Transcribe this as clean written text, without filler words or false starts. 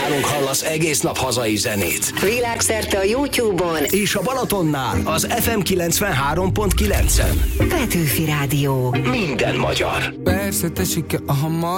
nálunk hallasz egész nap hazai zenét. Világszerte a YouTube-on És a Balatonnál az FM 93.9-en. Petőfi Rádió. Minden magyar. Persze tessék,